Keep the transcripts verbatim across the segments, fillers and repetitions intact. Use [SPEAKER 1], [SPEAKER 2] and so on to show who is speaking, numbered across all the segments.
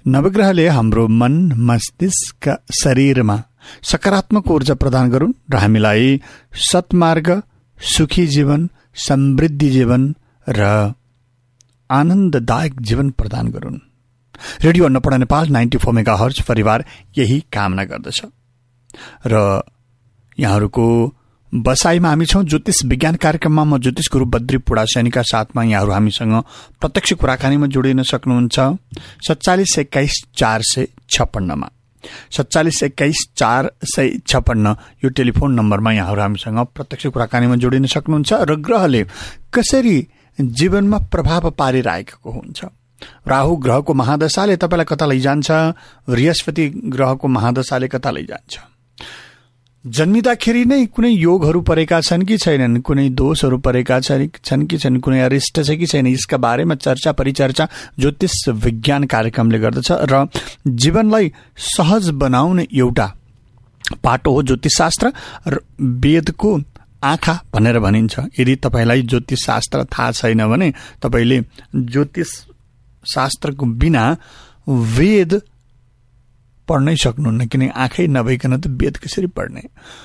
[SPEAKER 1] नवग्रहले हाम्रो मन, मस्तिष्क, शरीरमा सकारात्मक ऊर्जा प्रदान गरून् र हामीलाई सत्मार्ग, सुखी जीवन, समृद्धि जीवन र आनन्ददायक जीवन प्रदान गरून्। Radio Annapurna Nepal ninety four mega hertz परिवार यही कामना गर्दछ र यहाँहरूको बसाईमा हामी छौँ। ज्योतिष विज्ञान कार्यक्रममा म ज्योतिष गुरु बद्री पुडासैनीका साथमा यहाँहरू हामीसँग प्रत्यक्ष कुराकानीमा जोडिन सक्नुहुन्छ। सत्तालिस एक्काइस चार सय छप्पन्नमा सत्तालिस एक्काइस चार सय छप्पन्न यो टेलिफोन नम्बरमा यहाँहरू हामीसँग प्रत्यक्ष कुराकानीमा जोडिन सक्नुहुन्छ र ग्रहले कसरी जीवनमा प्रभाव पारिरहेको हुन्छ। राहु ग्रहको महादशाले तपाईँलाई कता लैजान्छ, बृहस्पति ग्रहको महादशाले कता लैजान्छ। जन्मिँदाखेरि नै कुनै योगहरू परेका छन् कि छैनन्, कुनै दोषहरू परेका छन् कि छैनन्, कुनै अरिष्ट छ कि छैन, यसका बारेमा चर्चा परिचर्चा ज्योतिष विज्ञान कार्यक्रमले गर्दछ र जीवनलाई सहज बनाउने एउटा पाटो हो ज्योतिषशास्त्र र वेदको आँखा भनेर भनिन्छ। यदि तपाईँलाई ज्योतिषशास्त्र थाहा छैन भने तपाईँले ज्योतिष शास्त्रको बिना वेद पढ्नै सक्नुहुन्न, किन आँखै नभइकन त वेद कसरी पढ्ने।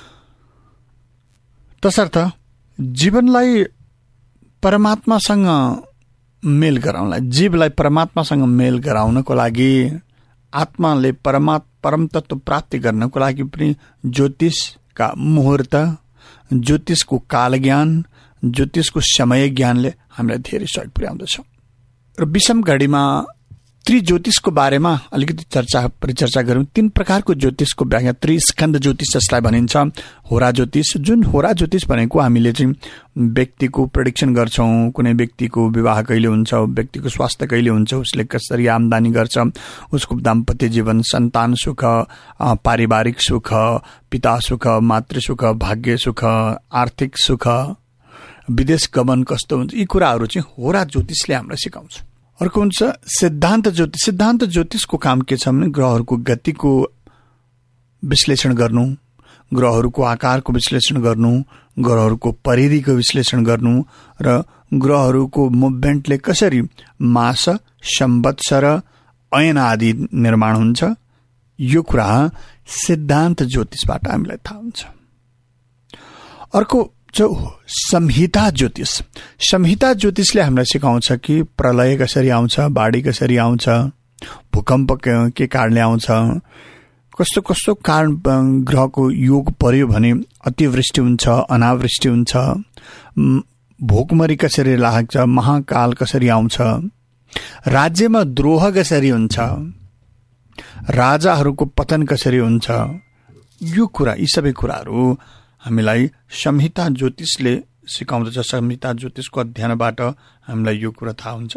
[SPEAKER 1] तसर्थ जीवनलाई परमात्मासँग मेल गराउनलाई, जीवलाई परमात्मासँग मेल गराउनको लागि, आत्माले परमा परम तत्व प्राप्ति गर्नको लागि पनि ज्योतिषका मुहुर्त, ज्योतिषको कालज्ञान, ज्योतिषको समय ज्ञानले हामीलाई धेरै सहयोग पुर्याउँदछ। र विषम घडीमा त्रिज्योतिषको बारेमा अलिकति चर्चा परिचर्चा गरौँ। तीन प्रकारको ज्योतिषको व्याख्या, त्रिस्कन्द ज्योतिष जसलाई भनिन्छ, होरा ज्योतिष। जुन होरा ज्योतिष भनेको हामीले चाहिँ व्यक्तिको प्रेडिक्सन गर्छौँ, कुनै व्यक्तिको विवाह कहिले हुन्छ, व्यक्तिको स्वास्थ्य कहिले हुन्छ, उसले कसरी आम्दानी गर्छ, उसको दाम्पत्य जीवन, सन्तान सुख, पारिवारिक सुख, पिता सुख, मातृ सुख, भाग्य सुख, आर्थिक सुख, विदेश गमन कस्तो हुन्छ, यी कुराहरू चाहिँ होरा ज्योतिषले हामीलाई सिकाउँछ। अर्को हुन्छ सिद्धान्त ज्योतिष। सिद्धान्त ज्योतिषको काम के छ भने ग्रहहरूको गतिको विश्लेषण गर्नु, ग्रहहरूको आकारको विश्लेषण गर्नु, ग्रहहरूको परिधिको विश्लेषण गर्नु र ग्रहहरूको मुभमेन्टले कसरी मास, संवत्सर, ऐन आदि निर्माण हुन्छ, यो कुरा सिद्धान्त ज्योतिषबाट हामीलाई थाहा हुन्छ। अर्को जो संहिता ज्योतिष। संहिता ज्योतिषले हामीलाई सिकाउँछ कि प्रलय कसरी आउँछ, बाढी कसरी आउँछ, भूकम्प के कारणले आउँछ, कस्तो कस्तो कारण ग्रहको योग पर्यो भने अतिवृष्टि हुन्छ, अनावृष्टि हुन्छ, भोकमरी कसरी लाग्छ, महाकाल कसरी आउँछ, राज्यमा द्रोह कसरी हुन्छ, राजाहरूको पतन कसरी हुन्छ, यो कुरा, यी सबै कुराहरू हामीलाई संहिता ज्योतिषले सिकाउँदछ। संहिता ज्योतिषको अध्ययनबाट हामीलाई यो कुरा थाहा हुन्छ।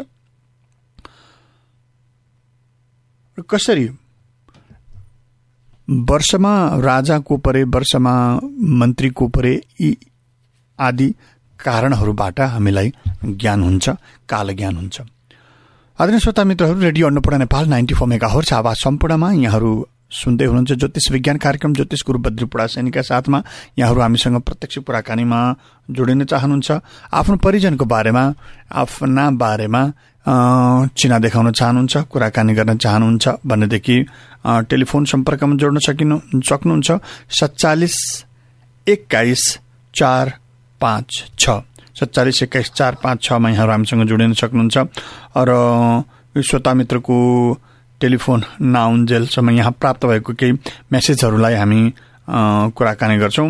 [SPEAKER 1] र कसरी वर्षमा राजा को परे, वर्षमा मन्त्री को परे, यी आदि कारणहरूबाट हामीलाई ज्ञान हुन्छ, काल ज्ञान हुन्छ। आदरणीय श्रोता मित्रहरू, radio Annapurna Nepal ninety four mega hertz आवाज सम्पूर्णमा यहाँहरू सुन्दै हुनुहुन्छ ज्योतिष विज्ञान कार्यक्रम ज्योतिष गुरु बद्री पुडासैनीका साथमा। यहाँहरू हामीसँग प्रत्यक्ष कुराकानीमा जोडिन चाहनुहुन्छ, आफ्नो परिजनको बारेमा, आफ्ना बारेमा चिना देखाउन चाहनुहुन्छ, कुराकानी गर्न चाहनुहुन्छ भनेदेखि टेलिफोन सम्पर्कमा जोड्न सकिनु सक्नुहुन्छ। सत्तालिस एक्काइस चार पाँच छ सत्तालिस एक्काइस चार पाँच छमा यहाँहरू हामीसँग जोडिन सक्नुहुन्छ। र श्रोता मित्रको टेलिफोन नआउन्जेलसम्म यहाँ प्राप्त भएको केही मेसेजहरूलाई हामी कुराकानी गर्छौँ।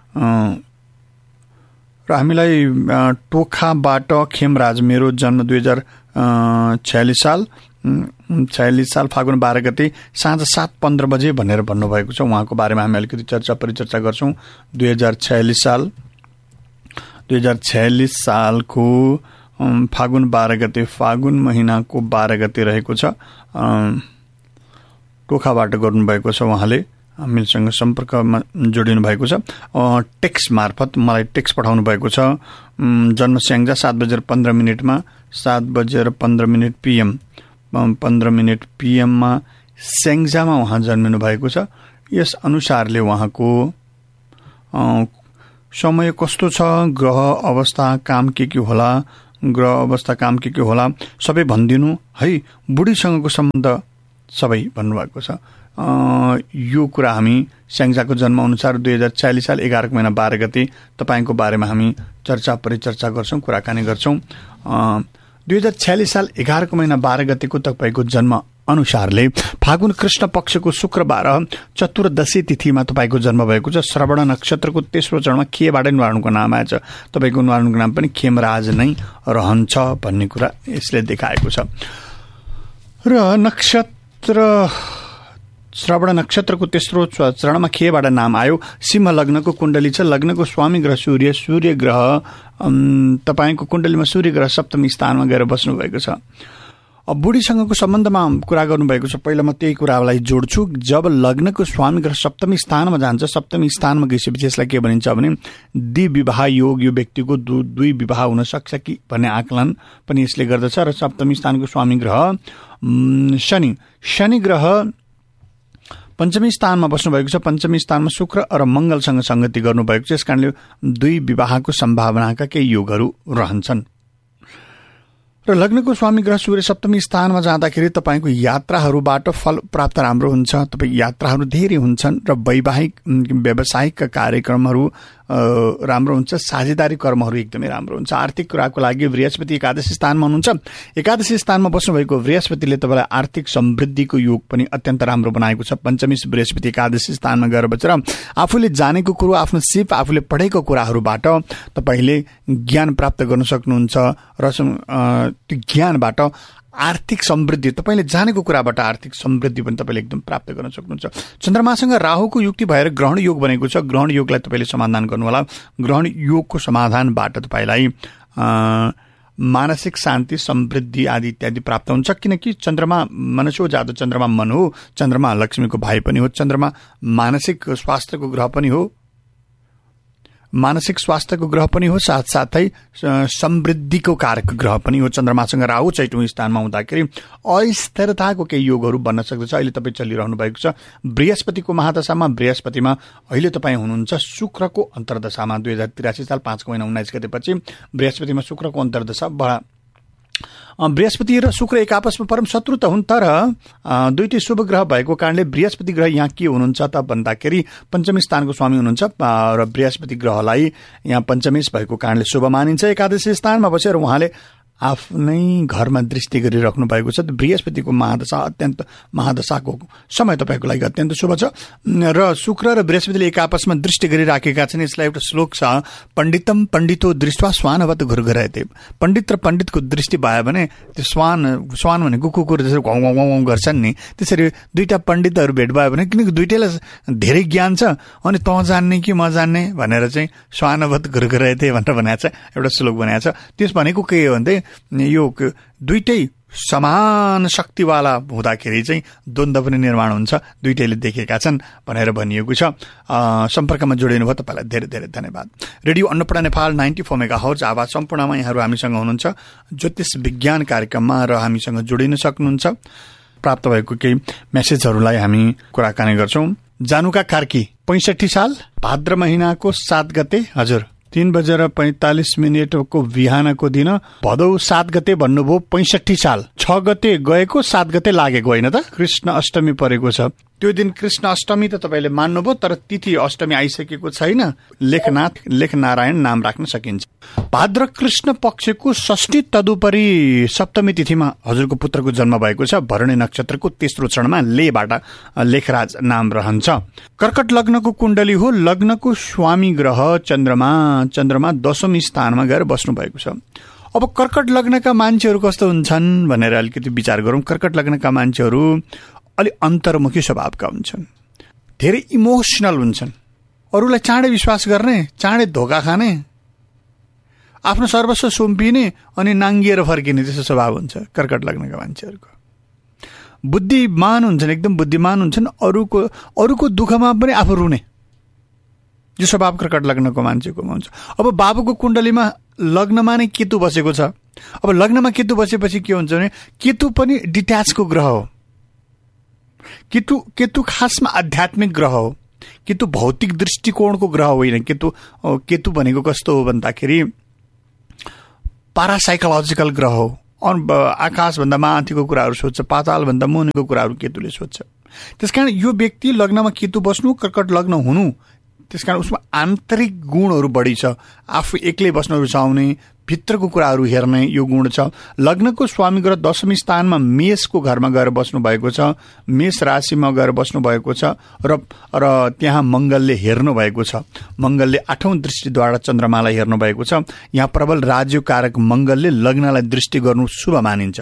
[SPEAKER 1] र हामीलाई टोखाबाट खेमराज, मेरो जन्म दुई हजार छयालिस साल छयालिस साल फागुन बाह्र गते साँझ सात पन्ध्र बजे भनेर भन्नुभएको छ। उहाँको बारेमा हामी अलिकति चर्चा परिचर्चा गर्छौँ। दुई हजार छयालिस साल दुई हजार छयालिस सालको फागुन बाह्र गते, फागुन महिनाको बाह्र गते रहेको छ। टोखाबाट गर्नुभएको छ। उहाँले हामीसँग सम्पर्कमा जोडिनु भएको छ। टेक्स्ट मार्फत मलाई टेक्स्ट पठाउनु भएको छ। जन्म स्याङ्जा सात बजेर पन्ध्र मिनटमा सात बजेर पन्ध्र मिनट पिएम पन्ध्र मिनट पिएममा स्याङ्जामा उहाँ जन्मिनु भएको छ। यस अनुसारले उहाँको समय कस्तो छ, ग्रह अवस्था, काम के के होला, ग्रह अवस्था काम के के होला सबै भनिदिनु है। बुढीसँगको सम्बन्ध सबै भन्नुभएको छ। यो कुरा हामी स्याङ्जाको जन्म अनुसार दुई हजार छयालिस साल एघारको महिना बाह्र गते तपाईँको बारेमा हामी चर्चा परिचर्चा गर्छौँ, कुराकानी गर्छौँ। दुई हजार छयालिस साल एघारको महिना बाह्र गतेको तपाईँको जन्म अनुसारले फागुन कृष्ण पक्षको शुक्रबार चतुर्दशी तिथिमा तपाईँको जन्म भएको छ। श्रवण नक्षत्रको तेस्रो चरणमा खेबाट न्वारानको नाम आएछ। तपाईँको न्वारानको नाम पनि खेमराज नै रहन्छ भन्ने कुरा यसले देखाएको छ। र नक्षत्र श्रवण नक्षत्रको तेस्रो चरणमा खेबाट नाम आयो। सिंह लग्नको कुण्डली छ। लग्नको स्वामी ग्रह सूर्य सूर्य ग्रह तपाईँको कुण्डलीमा सूर्य ग्रह सप्तमी स्थानमा गएर बस्नुभएको छ। अब बुढीसँगको सम्बन्धमा कुरा गर्नुभएको छ। पहिला म त्यही कुरालाई जोड्छु। जब लग्नको स्वामी ग्रह सप्तमी स्थानमा जान्छ, सप्तमी स्थानमा गइसकेपछि यसलाई के भनिन्छ भने द्विविवाह योग, यो व्यक्तिको दु दुई विवाह हुन सक्छ कि भन्ने आकलन पनि यसले गर्दछ। र सप्तमी स्थानको स्वामी ग्रह शनि शनि ग्रह पञ्चमी स्थानमा बस्नुभएको छ। पञ्चमी स्थानमा शुक्र र मङ्गलसँग सङ्गति गर्नुभएको छ। यस कारणले दुई विवाहको सम्भावनाका केही योगहरू रहन्छन्। र लग्नको स्वामी ग्रह सूर्य सप्तमी स्थानमा जाँदाखेरि तपाईँको यात्राहरूबाट फल प्राप्त राम्रो हुन्छ। तपाईँ यात्राहरू धेरै हुन्छन् र वैवाहिक व्यावसायिक कार्यक्रमहरू राम्रो हुन्छ। साझेदारी कर्महरू एकदमै राम्रो हुन्छ। आर्थिक कुराको लागि बृहस्पति एकादशी स्थानमा हुनुहुन्छ। एकादशी स्थानमा बस्नुभएको बृहस्पतिले तपाईँलाई आर्थिक समृद्धिको योग पनि अत्यन्त राम्रो बनाएको छ। पञ्चमी बृहस्पति एकादशी स्थानमा गएर बसेर आफूले जानेको कुरो, आफ्नो सिप, आफूले पढेको कुराहरूबाट तपाईँले ज्ञान प्राप्त गर्न सक्नुहुन्छ र त्यो ज्ञानबाट आर्थिक समृद्धि, तपाईँले जानेको कुराबाट आर्थिक समृद्धि पनि तपाईँले एकदम प्राप्त गर्न सक्नुहुन्छ। चन्द्रमासँग राहुको युक्ति भएर ग्रहण योग बनेको छ। ग्रहण योगलाई तपाईँले समाधान गर्नुहोला। ग्रहण योगको समाधानबाट तपाईँलाई मानसिक शान्ति, समृद्धि आदि इत्यादि प्राप्त हुन्छ। किनकि चन्द्रमा मनसो जादु, चन्द्रमा मन हो, चन्द्रमा लक्ष्मीको भाइ पनि हो, चन्द्रमा मानसिक स्वास्थ्यको ग्रह पनि हो, मानसिक स्वास्थ्यको ग्रह पनि हो, साथसाथै समृद्धिको कारक ग्रह पनि हो। चन्द्रमासँग राहु चैटौँ स्थानमा हुँदाखेरि अस्थिरताको केही योगहरू बन्न सक्दछ। अहिले तपाईँ चलिरहनु भएको छ बृहस्पतिको महादशामा। बृहस्पतिमा अहिले तपाईँ हुनुहुन्छ शुक्रको अन्तर्दशामा। दुई हजार तिरासी साल पाँचको महिना उन्नाइस गतेपछि बृहस्पतिमा शुक्रको अन्तर्दशा बडा। बृहस्पति र शुक्र एक आपसमा परम शत्रु त हुन्, तर दुईटै शुभ ग्रह भएको कारणले बृहस्पति ग्रह यहाँ के हुनुहुन्छ त भन्दाखेरि पञ्चमी स्थानको स्वामी हुनुहुन्छ र बृहस्पति ग्रहलाई यहाँ पञ्चमेश भएको कारणले शुभ मानिन्छ। एकादशी स्थानमा बसेर उहाँले आफ्नै घरमा दृष्टि गरिराख्नु भएको छ। बृहस्पतिको महादशा अत्यन्त महादशाको समय तपाईँको लागि अत्यन्त शुभ छ। र शुक्र र बृहस्पतिले एक आपसमा दृष्टि गरिराखेका छन्। यसलाई एउटा श्लोक छ, पण्डितम पण्डितो दृष्टवा स्वानवत घुरघुराइते। पण्डित र पण्डितको दृष्टि भयो भने त्यो स्वान स्वान भनेको कुकुर जसरी घाउ घाउ घाउ गर्छन् नि, त्यसरी दुईवटा पण्डितहरू भेट भयो भने, किनकि दुइटैलाई धेरै ज्ञान छ अनि तँ जान्ने कि म जान्ने भनेर चाहिँ स्वानवत घुरघुराइते भनेर भनेको छ, एउटा श्लोक बनाएको छ। त्यस भनेको के हो भन्दै यो दुईटै समान शक्तिवाला हुँदाखेरि चाहिँ द्वन्द्व पनि निर्माण हुन्छ, दुईटैले देखेका छन् भनेर भनिएको छ। सम्पर्कमा जोडिनु भयो तपाईँलाई धेरै धेरै धन्यवाद। Radio Annapurna Nepal ninety four mega hertz आवाज सम्पूर्णमा यहाँहरू हामीसँग हुनुहुन्छ ज्योतिष विज्ञान कार्यक्रममा र हामीसँग जोडिन सक्नुहुन्छ। प्राप्त भएको केही मेसेजहरूलाई हामी कुराकानी गर्छौँ। जानुका कार्की पैँसठी साल भाद्र महिनाको सात गते, हजुर तीन बजेर पैंतालिस मिनटको बिहानको दिन भदौ सात गते भन्नुभयो। पैंसठी साल छ गते गएको, सात गते लागेको होइन त? कृष्ण अष्टमी परेको छ त्यो दिन। कृष्ण अष्टमी त तपाईँले मान्नुभयो, तर तिथि अष्टमी आइसकेको छैन। लेखनाथ लेखनारायण नाम राख्न सकिन्छ। भाद्र कृष्ण पक्षको षष्ठी तदुपरि सप्तमी तिथिमा हजुरको पुत्रको जन्म भएको छ। भरणी नक्षत्रको तेस्रो चरणमा लेबाट लेखराज नाम रहन्छ। कर्कट लग्नको कुण्डली हो। लग्नको स्वामी ग्रह चन्द्रमा चन्द्रमा दशमी स्थानमा गएर बस्नु भएको छ। अब कर्कट लग्नका मान्छेहरू कस्तो हुन्छन् भनेर अलिकति विचार गरौँ। कर्कट लग्नका मान्छेहरू अलि अन्तर्मुखी स्वभावका हुन्छन्, धेरै इमोसनल हुन्छन्, अरूलाई चाँडै विश्वास गर्ने, चाँडै धोका खाने, आफ्नो सर्वस्व सुम्पिने अनि नाङ्गिएर फर्किने, त्यस्तो स्वभाव हुन्छ कर्कट लग्नका मान्छेहरूको। बुद्धिमान हुन्छन्, एकदम बुद्धिमान हुन्छन्, अरूको अरूको दुःखमा पनि आफू रुने, यो स्वभाव कर्कट लग्नको मान्छेकोमा हुन्छ। अब बाबुको कुण्डलीमा लग्नमा नै केतु बसेको छ। अब लग्नमा केतु बसेपछि के हुन्छ भने केतु पनि डिट्याचको ग्रह हो। केतु केतु खासमा आध्यात्मिक ग्रह हो। केतु भौतिक दृष्टिकोणको ग्रह होइन। केतु केतु भनेको कस्तो हो भन्दाखेरि पारासाइकोलोजिकल ग्रह हो, आकाशभन्दा माथिको कुराहरू सोध्छ, पातालभन्दा मुनिको कुराहरू केतुले सोध्छ। त्यसकारण यो व्यक्ति लग्नमा केतु बस्नु, कर्कट लग्न हुनु, त्यसकारण उसमा आन्तरिक गुणहरू बढी छ। आफू एक्लै बस्न रुचाउने, भित्रको कुराहरू हेर्ने यो गुण छ। लग्नको स्वामी ग्रह दशमी स्थानमा मेषको घरमा गएर बस्नु भएको छ, मेष राशिमा गएर बस्नु भएको छ र र त्यहाँ मङ्गलले हेर्नु भएको छ। मङ्गलले आठौं दृष्टिद्वारा चन्द्रमालाई हेर्नु भएको छ। यहाँ प्रबल राज्यकारक मङ्गलले लग्नलाई दृष्टि गर्नु शुभ मानिन्छ।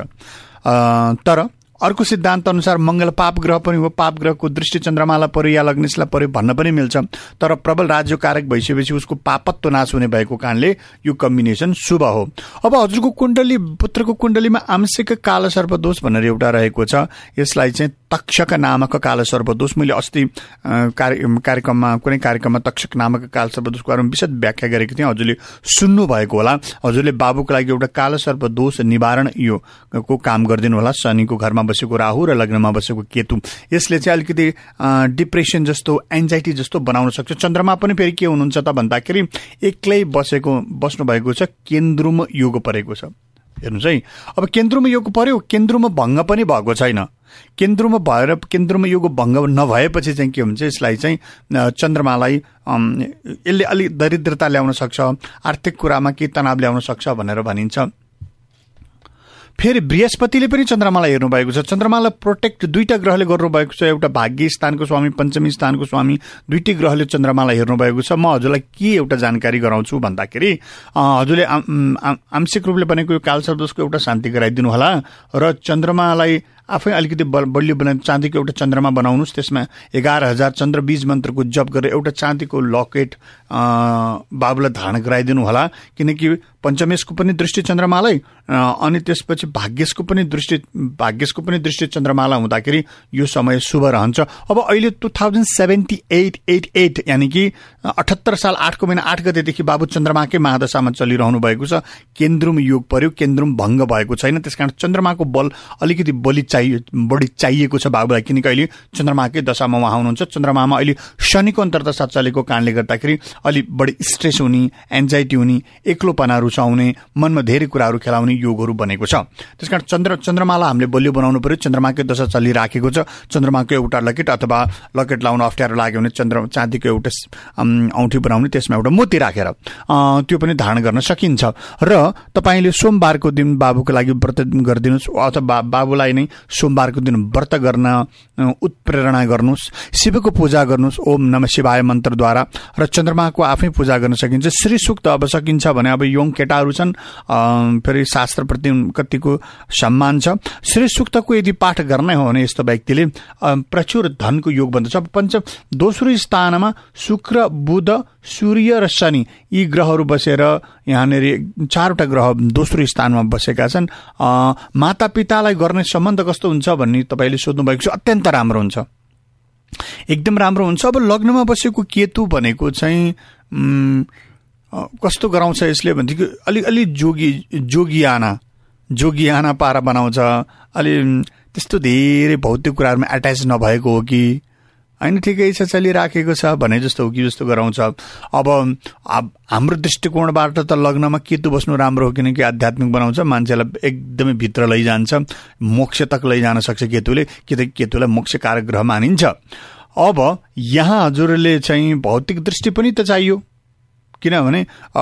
[SPEAKER 1] तर अर्को सिद्धान्त अनुसार मङ्गल पाप ग्रह पनि हो। पाप ग्रहको दृष्टि चन्द्रमालाई पर्यो या लग्नेशलाई पर्यो भन्न पनि मिल्छ। तर प्रबल राज्यकारक भइसकेपछि उसको पापत्व नाश हुने भएको कारणले यो कम्बिनेसन शुभ हो। अब हजुरको कुण्डली, पुत्रको कुण्डलीमा आंशिक काल सर्पदोष भनेर एउटा रहेको छ। यसलाई चाहिँ तक्षक नामक काल सर्पदोष, मैले अस्ति कार्यक्रममा कुनै कार्यक्रममा तक्षक नामक काल सर्पदोषको बारेमा विशद व्याख्या गरेको थिएँ, हजुरले सुन्नु भएको होला। हजुरले बाबुको लागि एउटा काल सर्पदोष निवारण यो को काम गरिदिनु होला। शनिको घरमा बसेको राहु र लग्नमा बसेको केतु, यसले चाहिँ अलिकति डिप्रेसन जस्तो, एन्जाइटी जस्तो बनाउन सक्छ। चन्द्रमा पनि फेरि के हुनुहुन्छ त भन्दाखेरि एक्लै बसेको बस्नु भएको छ, केन्द्रुम योग परेको छ। हेर्नुहोस् है, अब केन्द्रुम योग पर्यो, केन्द्रुम भङ्ग पनि भएको छैन। केन्द्रमा भएर केन्द्रमा योग भङ्ग नभएपछि चाहिँ के हुन्छ, यसलाई चाहिँ चन्द्रमालाई यसले अलि दरिद्रता ल्याउन सक्छ, आर्थिक कुरामा केही तनाव ल्याउन सक्छ भनेर भनिन्छ। फेरि बृहस्पतिले पनि चन्द्रमालाई हेर्नु भएको छ। चन्द्रमालाई प्रोटेक्ट दुईटा ग्रहले गर्नुभएको छ। एउटा भाग्य स्थानको स्वामी, पञ्चमी स्थानको स्वामी, दुईटै ग्रहले चन्द्रमालाई हेर्नु भएको छ। म हजुरलाई के एउटा जानकारी गराउँछु भन्दाखेरि हजुरले आंशिक रूपले बनेको यो कालसर्पदोषको एउटा शान्ति गराइदिनु होला र चन्द्रमालाई आफै अलिकति बलियो बनाइ चाँदीको एउटा चन्द्रमा बनाउनुहोस्। त्यसमा एघार हजार चन्द्र बीज मन्त्रको जप गरेर एउटा चाँदीको लकेट बाबुलाई धारण गराइदिनु होला, किनकि पञ्चमेशको पनि दृष्टि चन्द्रमालाई अनि त्यसपछि भाग्येशको पनि दृष्टि भाग्येशको पनि दृष्टि चन्द्रमाला हुँदाखेरि यो समय शुभ रहन्छ। अब अहिले two thousand seventy at at at यानि कि अठहत्तर साल आठको महिना आठ गतेदेखि बाबु चन्द्रमाकै महादशामा चलिरहनु भएको छ। केन्द्रुम योग पर्यो, केन्द्रुम भङ्ग भएको छैन। त्यसकारण चन्द्रमाको बल अलिकति बलि चाहियो बढी चाहिएको छ बाबुलाई, किनकि अहिले चन्द्रमाकै दशामा उहाँ हुनुहुन्छ। चन्द्रमामा अहिले शनिको अन्तर्दशा चलेको कारणले गर्दाखेरि अलिक बढी स्ट्रेस हुने, एन्जाइटी हुने, एक्लोपना रुचाउने, मनमा धेरै कुराहरू खेलाउने योगहरू बनेको छ। त्यसकारण चन्द्र चन्द्रमालाई हामीले बलियो बनाउनु पर्यो। चन्द्रमाकै दशा चलिराखेको छ। चन्द्रमाको एउटा लकेट अथवा लकेट लाउन अप्ठ्यारो लाग्यो भने चन्द्र चाँदीको एउटा औँठी बनाउने, त्यसमा एउटा मोती राखेर त्यो पनि धारण गर्न सकिन्छ। र तपाईँले सोमबारको दिन बाबुको लागि व्रत गरिदिनुहोस् अथवा बाबुलाई नै सोमबारको दिन व्रत गर्न उत्प्रेरणा गर्नुहोस्, शिवको पूजा गर्नुहोस् ओम नमः शिवाय मन्त्रद्वारा, र चन्द्रमाको आफै पूजा गर्न सकिन्छ। श्री सूक्त अब सकिन्छ भने अब यङ केटाहरू छन्, फेरि शास्त्रप्रति कतिको सम्मान छ। श्री सूक्तको यदि पाठ गर्नै हो भने यस्तो व्यक्तिले प्रचुर धनको योग बन्दछ। पञ्च दोस्रो स्थानमा शुक्र, बुध, सूर्य र शनि यी ग्रहहरू बसेर यहाँनिर चारवटा ग्रह दोस्रो स्थानमा बसेका छन्। माता पितालाई गर्ने सम्बन्ध कस्तो हुन्छ भन्ने तपाईँले सोध्नु भएको छ। अत्यन्त राम्रो हुन्छ, एकदम राम्रो हुन्छ। अब लग्नमा बसेको केतु भनेको चाहिँ कस्तो गराउँछ यसले भनेदेखि अलि अलि जोगी जोगियाना जोगियाना पारा बनाउँछ। अलि त्यस्तो धेरै भौतिक कुराहरूमा एट्याच नभएको हो कि होइन, ठिकै छ चलिराखेको छ भने जस्तो हो कि जस्तो गराउँछ। अब हाम्रो दृष्टिकोणबाट त लग्नमा केतु बस्नु राम्रो हो, किनकि आध्यात्मिक बनाउँछ, मान्छेलाई एकदमै भित्र लैजान्छ, मोक्ष तक लैजान सक्छ केतुले, किनकि केतुलाई मोक्षकारक ग्रह मानिन्छ। अब यहाँ हजुरले चाहिँ भौतिक दृष्टि पनि त चाहियो, किनभने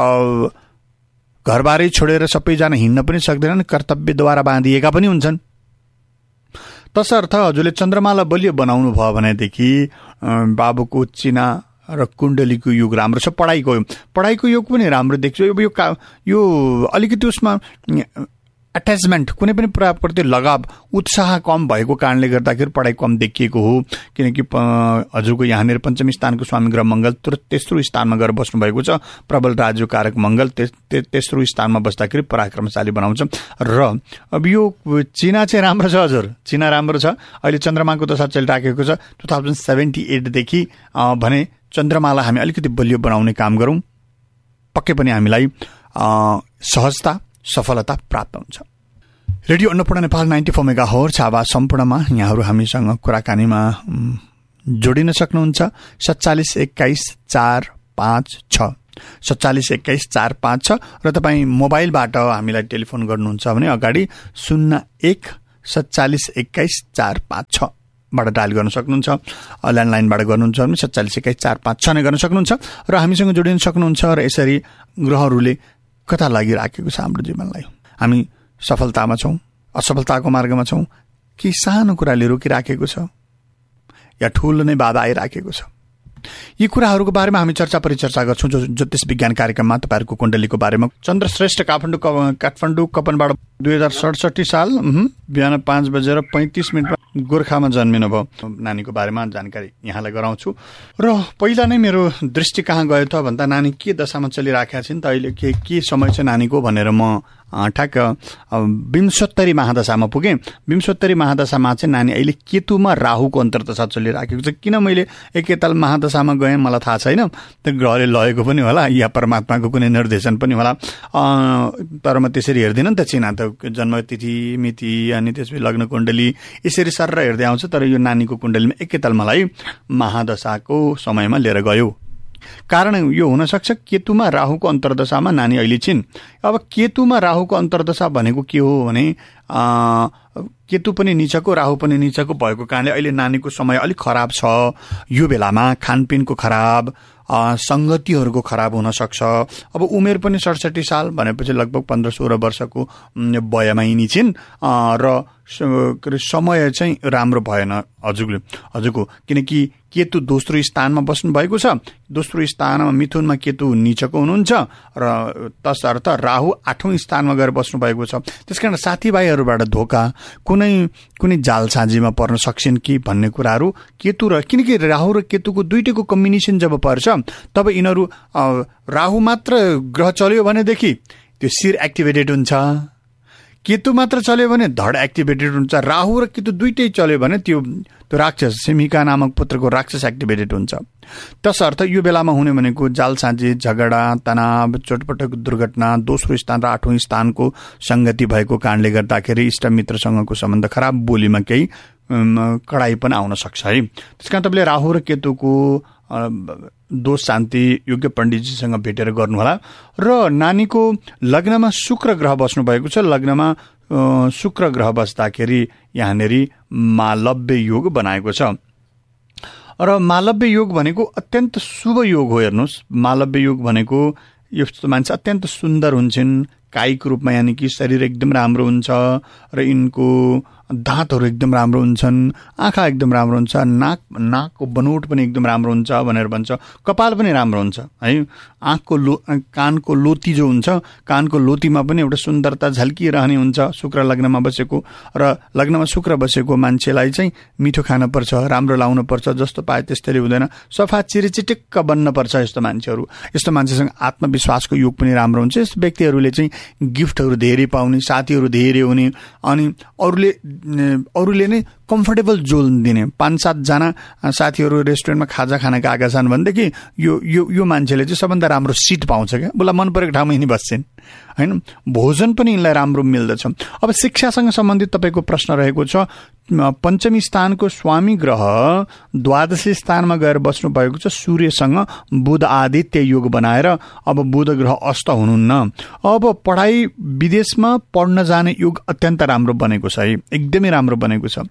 [SPEAKER 1] घरबारै छोडेर सबैजना हिँड्न पनि सक्दैनन्, कर्तव्यद्वारा बाँधिएका पनि हुन्छन्। तसर्थ हजुरले चन्द्रमाला बलियो बनाउनु भयो भनेदेखि बाबुको चिना र कुण्डलीको योग राम्रो छ। पढाइको पढाइको योग पनि राम्रो देख्छु। अब यो यो अलिकति उसमा एट्याचमेन्ट, कुनै पनि कुराप्रति लगाव, उत्साह कम भएको कारणले गर्दाखेरि पढाइ कम देखिएको हो, किनकि हजुरको यहाँनिर पञ्चमी स्थानको स्वामी ग्रह मङ्गल तेस्रो स्थानमा गएर बस्नुभएको छ। प्रबल राज्यकारक मङ्गल तेस्रो स्थानमा बस्दाखेरि पराक्रमशाली बनाउँछ। र अब यो चिना चाहिँ राम्रो छ हजुर, चिना राम्रो छ। अहिले चन्द्रमाको दशा चलिराखेको छ टु थाउजन्ड सेभेन्टी एटदेखि भने चन्द्रमालाई हामी अलिकति बलियो बनाउने काम गरौँ, पक्कै पनि हामीलाई सहजता सफलता प्राप्त हुन्छ। Radio Annapurna Nepal ninety four mega hertz आवाज सम्पूर्णमा यहाँहरू हामीसँग कुराकानीमा जोडिन सक्नुहुन्छ। सत्तालिस एक्काइस चार पाँच छ सत्तालिस एक्काइस चार पाँच छ र तपाईँ मोबाइलबाट हामीलाई टेलिफोन गर्नुहुन्छ भने अगाडि शून्य एक सत्तालिस एक्काइस चार पाँच छ बाट डायल गर्न सक्नुहुन्छ। ल्यान्डलाइनबाट गर्नुहुन्छ भने सत्तालिस एक्काइस चार पाँच छ नै गर्न सक्नुहुन्छ र हामीसँग जोडिन सक्नुहुन्छ। र यसरी ग्रहहरूले कता लागिराखेको छ हाम्रो जीवनलाई, हामी सफलतामा छौँ, असफलताको मार्गमा छौँ कि सानो कुराले रोकिराखेको छ या ठुलो नै बाधा आइराखेको छ। यी कुराहरूको बारेमा हामी चर्चा परिचर्चा गर्छौँ जो ज्योतिष विज्ञान कार्यक्रममा तपाईँहरूको कुण्डलीको बारेमा। चन्द्र श्रेष्ठ काठमाडौँ काठमाडौँ कपनबाट दुई हजार सडसठी साल बिहान पाँच बजेर पैँतिस मिनटमा गोर्खामा जन्मिनु भयो। नानीको बारेमा जानकारी यहाँलाई गराउँछु। र पहिला नै मेरो दृष्टि कहाँ गयो त भन्दा नानी के दशामा चलिराखेका छिन् त अहिले, के के समय छ नानीको भनेर म ठ्याक्क विंशोत्तरी महादशामा पुगेँ। विंशोत्तरी महादशामा चाहिँ नानी अहिले केतुमा राहुको अन्तर्दशा चलिराखेको छ। किन मैले एकैताल महादशामा गएँ मलाई थाहा छैन, त्यो ग्रहले लगेको पनि होला या परमात्माको कुनै निर्देशन पनि होला, तर म त्यसरी हेर्दिनँ नि त। चिना त जन्मतिथि मिति अनि त्यसपछि लग्न कुण्डली यसरी सर हेर्दै आउँछ, तर यो नानीको कुण्डलीमा एकैताल मलाई महादशाको समयमा लिएर गयो। कारण यो हुनसक्छ केतुमा राहुको अन्तर्दशामा नानी अहिले छिन्। अब केतुमा राहुको अन्तर्दशा भनेको के हो भने केतु पनि नीचको राहु पनि नीचको भएको कारणले अहिले नानीको समय अलिक खराब छ। यो बेलामा खानपिनको खराब, सङ्गतिहरूको खराब हुनसक्छ। अब उमेर पनि सडसठी साल भनेपछि लगभग पन्ध्र सोह्र वर्षको वयमा यिनी छिन् र समय चाहिँ राम्रो भएन हजुरले हजुरको, किनकि केतु दोस्रो स्थानमा बस्नु भएको छ। दोस्रो स्थानमा मिथुनमा केतु नीचको हुनुहुन्छ र तसर्थ राहु आठौँ स्थानमा गएर बस्नु भएको छ। त्यसकारण साथीभाइहरूबाट धोका, कुनै कुनै जालसाजीमा पर्न सक्छन् कि भन्ने कुराहरू केतु र किनकि राहु र केतुको दुईटैको कम्बिनेसन जब पर्छ तब यिनीहरू राहु मात्र ग्रह चल्यो भनेदेखि त्यो शिर एक्टिभेटेड हुन्छ, केतु मात्र चल्यो भने धड एक्टिभेटेड हुन्छ, राहु र केतु दुईटै चल्यो भने त्यो त्यो राक्षस सिमिका नामक पुत्रको राक्षस एक्टिभेटेड हुन्छ। तसर्थ यो बेलामा हुने भनेको जालसाजी, झगडा, तनाव, चोटपटक, दुर्घटना, दोस्रो स्थान र आठौँ स्थानको सङ्गति भएको कारणले गर्दाखेरि इष्टमित्रसँगको सम्बन्ध खराब, बोलीमा केही कडाई पनि आउन सक्छ है। त्यस कारण तपाईँले राहु र केतुको दोष शान्ति योग्य पण्डितजीसँग भेटेर गर्नुहोला। र नानीको लग्नमा शुक्र ग्रह बस्नु भएको छ। लग्नमा शुक्र ग्रह बस्दाखेरि यहाँनिर मालव्य योग बनाएको छ र मालव्य योग भनेको अत्यन्त शुभ योग हो। हेर्नुहोस्, मालव्य योग भनेको यस्तो मान्छे अत्यन्त सुन्दर हुन्छन् कायिक रूपमा, यानि कि शरीर एकदम राम्रो हुन्छ र यिनको दाँतहरू एकदम राम्रो हुन्छन्, आँखा एकदम राम्रो हुन्छ, नाक नाकको बनोट पनि एकदम राम्रो हुन्छ भनेर भन्छ, कपाल पनि राम्रो हुन्छ है। आँखको लो कानको लोती जो हुन्छ, कानको लोतीमा पनि एउटा सुन्दरता झल्किरहने हुन्छ शुक्र लग्नमा बसेको। र लग्नमा शुक्र बसेको मान्छेलाई चाहिँ मिठो खानुपर्छ, राम्रो लाउनुपर्छ, जस्तो पाए त्यस्तरी हुँदैन, सफा चिरिचिटिक्क बन्नपर्छ यस्तो मान्छेहरू। यस्तो मान्छेसँग आत्मविश्वासको योग पनि राम्रो हुन्छ। यस्तो व्यक्तिहरूले चाहिँ गिफ्टहरू धेरै पाउने, साथीहरू धेरै हुने, अनि अरूले अरूले नै कम्फर्टेबल जोन दिने। पाँच सातजना साथीहरू रेस्टुरेन्टमा खाजा खान गएका छन् भनेदेखि यो यो यो मान्छेले चाहिँ सबभन्दा राम्रो सिट पाउँछ क्या, उसलाई मन परेको ठाउँमा यिनी बस्छन् होइन। भोजन पनि यिनलाई राम्रो मिल्दछ। अब शिक्षासँग सम्बन्धित तपाईँको प्रश्न रहेको छ। पञ्चमी स्थानको स्वामी ग्रह द्वादशी स्थानमा गएर बस्नु भएको छ सूर्यसँग बुध आदित्य योग बनाएर। अब बुध ग्रह अस्त हुनुहुन्न। अब पढाइ विदेशमा पढ्न जाने योग अत्यन्त राम्रो बनेको छ है, एकदमै राम्रो बनेको छ।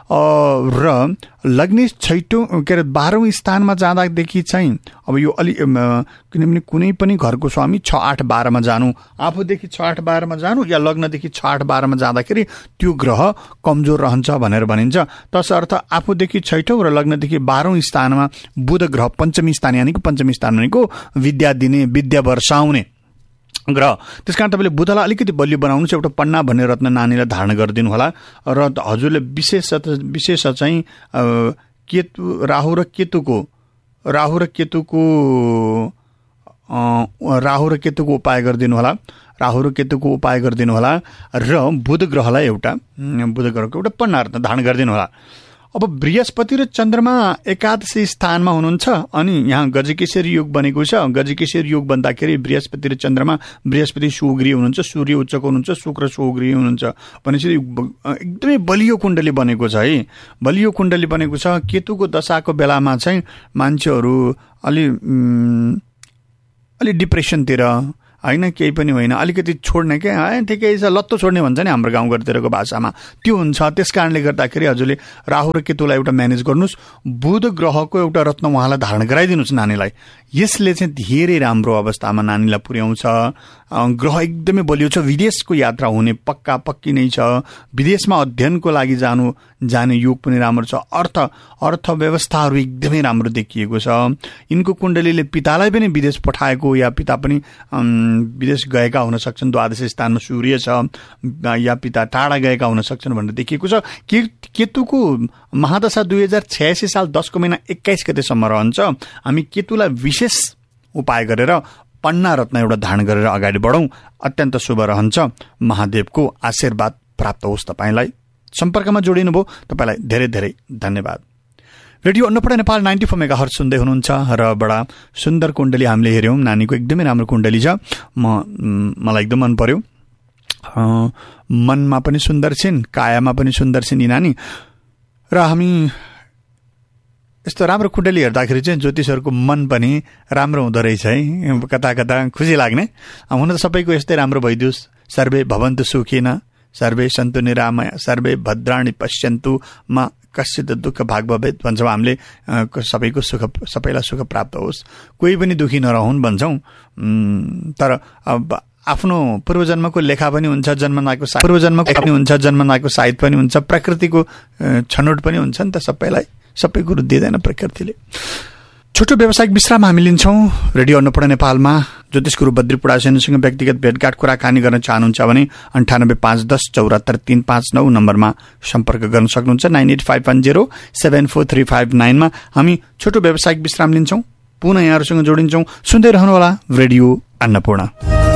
[SPEAKER 1] र लग्ने छैटौँ के अरे बाह्रौँ स्थानमा जाँदादेखि चाहिँ अब यो अलि किनभने कुनै पनि घरको स्वामी छ आठ बाह्रमा जानु, आफूदेखि छ आठ बाह्रमा जानु या लग्नदेखि छ आठ बाह्रमा जाँदाखेरि त्यो ग्रह कमजोर रहन्छ भनेर भनिन्छ। तसर्थ आफूदेखि छैटौँ र लग्नदेखि बाह्रौँ स्थानमा बुध ग्रह पञ्चमी स्थान, यानि कि पञ्चमी स्थान भनेको विद्या दिने, विद्या वर्षाउने ग्रह। त्यस कारण तपाईँले बुधलाई अलिकति बलियो बनाउनु चाहिँ एउटा पन्ना भन्ने रत्न नानीलाई धारण गरिदिनु होला। र हजुरले विशेष विशेष चाहिँ केतु राहु र केतुको राहु र केतुको राहु र केतुको उपाय गरिदिनु होला। राहु र केतुको उपाय गरिदिनु होला र बुध ग्रहलाई एउटा बुध ग्रहको एउटा पन्ना रत्न धारण गरिदिनु होला। अब बृहस्पति र चन्द्रमा एकादशी स्थानमा हुनुहुन्छ अनि यहाँ गजकेशरी योग बनेको छ। गजकेशरी योग भन्दाखेरि बृहस्पति र चन्द्रमा, बृहस्पति सुगृह हुनुहुन्छ, सूर्य उच्चको हुनुहुन्छ, शुक्र सुगृह हुनुहुन्छ भनेपछि एकदमै बलियो कुण्डली बनेको छ है। बलियो कुण्डली बनेको छ। केतुको दशाको बेलामा चाहिँ मान्छेहरू अलि अलि डिप्रेसनतिर होइन, केही पनि होइन, अलिकति छोड्ने क्या है, ठिकै छ, लत्तो छोड्ने भन्छ नि हाम्रो गाउँघरतिरको भाषामा, त्यो हुन्छ। त्यस कारणले गर्दाखेरि हजुरले राहु र केतुलाई एउटा म्यानेज गर्नुहोस्। बुध ग्रहको एउटा रत्न उहाँलाई धारण गराइदिनुहोस् नानीलाई। यसले चाहिँ धेरै राम्रो अवस्थामा नानीलाई पुर्याउँछ। ग्रह एकदमै बलियो छ, विदेशको यात्रा हुने पक्का पक्की नै छ। विदेशमा अध्ययनको लागि जानु जाने योग पनि राम्रो छ। अर्थ अर्थव्यवस्थाहरू एकदमै राम्रो देखिएको छ। यिनको कुण्डलीले पितालाई पनि विदेश पठाएको या पिता पनि विदेश गएका हुन सक्छन्। द्वादश स्थानमा सूर्य छ या पिता टाढा गएका हुन सक्छन् भनेर देखिएको छ। के केतुको महादशा दुई हजार छयासी साल दसको महिना एक्काइस गतेसम्म रहन्छ। हामी केतुलाई विशेष उपाय गरेर पन्ना रत्न एउटा धारण गरेर अगाडि बढौँ, अत्यन्त शुभ रहन्छ। महादेवको आशीर्वाद प्राप्त होस् तपाईँलाई। सम्पर्कमा जोडिनुभयो तपाईँलाई धेरै धेरै धन्यवाद। Radio Annapurna Nepal ninety four mega hertz सुन्दै हुनुहुन्छ र बडा सुन्दर कुण्डली हामीले हेऱ्यौँ। नानीको एकदमै राम्रो कुण्डली छ, म मलाई एकदम मन पर्यो। मनमा पनि सुन्दर छिन्, कायामा पनि सुन्दर छिन् यी नानी। र हामी यस्तो राम्रो कुण्डली हेर्दाखेरि चाहिँ ज्योतिषहरूको मन पनि राम्रो हुँदो रहेछ है, कता कता खुसी लाग्ने। हुन त सबैको यस्तै राम्रो भइदियोस्। सर्वे भवन्तु सुखिन, सर्वे सन्तु निरामय, सर्वे भद्राणि पश्यन्तु, मा कश्चित् दुःख भाग भवेत् भन्छौँ हामीले। सबैको सुख, सबैलाई सुख प्राप्त होस्, कोही पनि दुःखी नरहुन् भन्छौँ। तर अब आफ्नो पूर्वजन्मको लेखा पनि हुन्छ, जन्मनाको पूर्वजन्मको पनि हुन्छ, जन्मनाको साइत पनि हुन्छ, प्रकृतिको छनौट पनि हुन्छ नि त। सबैलाई सबै कुरो दिँदैन प्रकृतिले। छोटो व्यावसायिक विश्राम हामी लिन्छौँ। रेडियो अन्नपूर्ण नेपालमा ज्योतिष गुरु बद्री पुडासेनसँग व्यक्तिगत भेटघाट कुराकानी गर्न चाहनुहुन्छ भने अन्ठानब्बे पाँच दस चौरात्तर तिन पाँच नौ नम्बरमा सम्पर्क गर्न सक्नुहुन्छ। Nine at five one zero seven four three five नाइनमा हामी छोटो व्यावसायिक विश्राम लिन्छौँ। पुनः यहाँहरूसँग जोडिन्छौँ। सुन्दै रहनुहोला रेडियो अन्नपूर्ण।